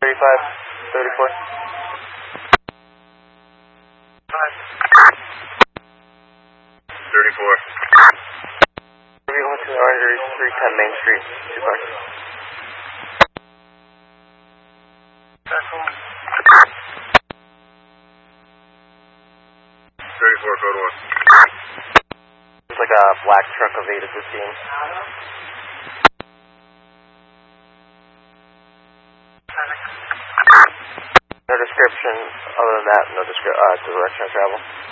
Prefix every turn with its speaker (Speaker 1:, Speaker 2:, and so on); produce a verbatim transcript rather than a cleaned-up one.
Speaker 1: thirty-five, thirty-four. thirty-four. We're going to Artery three ten Main Street, two cars. thirty-four, code one. It's like a black truck of eight to fifteen. No description, other than that, no descri- uh, direction of travel.